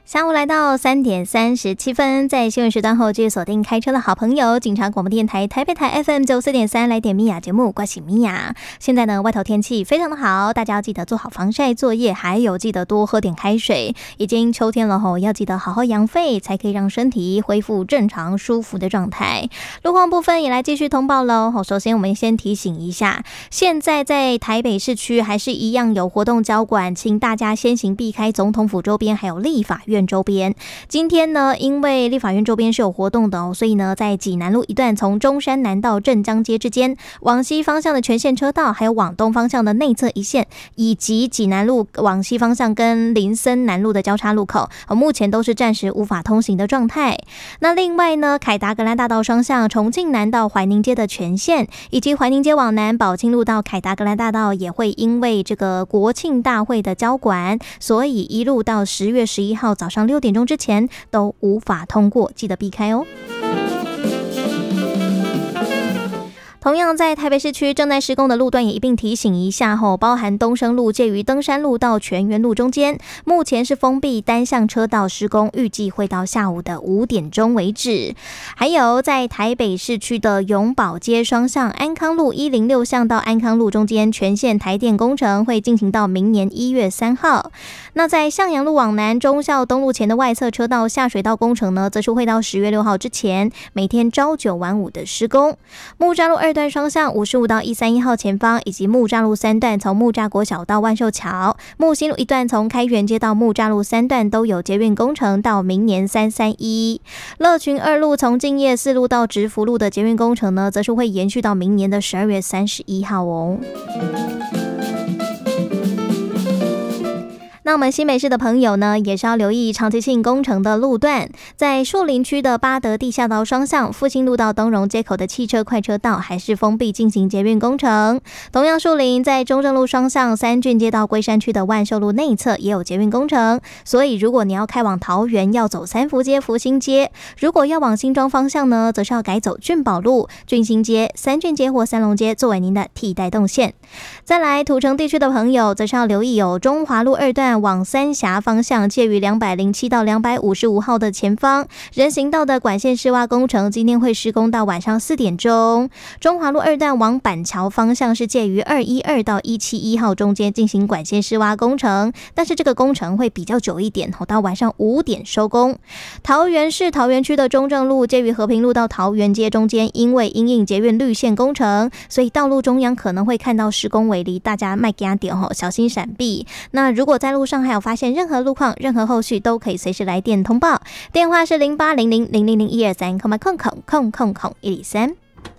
下午来到3:37，在新闻时段后继续锁定开车的好朋友，警察广播电台台北台 FM94.3来点米雅节目，关系米雅。现在呢，外头天气非常的好，大家要记得做好防晒作业，还有记得多喝点开水。已经秋天了吼，要记得好好养肺，才可以让身体恢复正常舒服的状态。路况部分也来继续通报喽。首先我们先提醒一下，现在在台北市区还是一样有活动交管，请大家先行避开总统府周边，还有立法院周边。今天呢，因为立法院周边是有活动的所以呢，在济南路一段从中山南到镇江街之间，往西方向的全线车道，还有往东方向的内侧一线，以及济南路往西方向跟林森南路的交叉路口，目前都是暂时无法通行的状态。那另外呢，凯达格兰大道双向重庆南到怀宁街的全线，以及怀宁街往南宝庆路到凯达格兰大道也会因为这个国庆大会的交管，所以一路到10月11号早上6点钟之前都无法通过，记得避开哦。同样在台北市区正在施工的路段也一并提醒一下包含东升路介于登山路到全园路中间，目前是封闭单向车道施工，预计会到下午的5点钟为止。还有在台北市区的永宝街双向安康路106巷到安康路中间，全线台电工程会进行到明年1月3号。那在向阳路往南忠孝东路前的外侧车道下水道工程呢，则是会到10月6号之前，每天朝9晚5的施工。木栅路2段双向55到131号前方，以及木栅路3段从木栅国小到万寿桥，木新路1段从开元街到木栅路3段都有捷运工程，到明年331。乐群2路从敬业4路到直福路的捷运工程呢，则是会延续到明年的12月31号哦。那我们新北市的朋友呢，也是要留意长期性工程的路段，在树林区的八德地下道双向复兴路到东荣街口的汽车快车道还是封闭进行捷运工程。同样树林在中正路双向三郡街到龟山区的万寿路内侧也有捷运工程，所以如果你要开往桃园，要走三福街、福兴街；如果要往新庄方向呢，则是要改走郡宝路、郡新街、三郡街或三龙街作为您的替代动线。再来土城地区的朋友，则是要留意有中华路2段往三峡方向介于207到255号的前方人行道的管线施挖工程，今天会施工到晚上4点钟。中华路2段往板桥方向是介于212到171号中间进行管线施挖工程，但是这个工程会比较久一点，到晚上5点收工。桃园市桃园区的中正路介于和平路到桃园街中间，因为因应捷运绿线工程，所以道路中央可能会看到施工围篱，大家卖给点小心闪避。那如果在路上还有发现任何路况、任何后续，都可以随时来电通报，电话是0800000123，空白空空空空空103。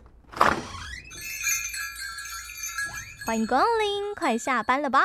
欢迎光临，快下班了吧？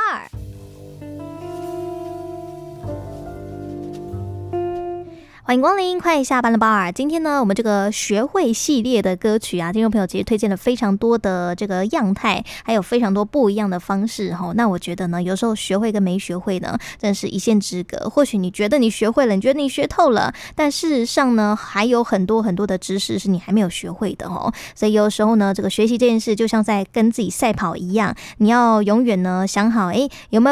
欢迎光临，快下班了吧！今天呢，我们这个学会系列的歌曲啊，听众朋友其实推荐了非常多的这个样态，还有非常多不一样的方式那我觉得呢，有时候学会跟没学会呢，真是一线之隔。或许你觉得你学会了，你觉得你学透了，但事实上呢，还有很多很多的知识是你还没有学会的所以有时候呢，这个学习这件事就像在跟自己赛跑一样，你要永远呢想好，有没有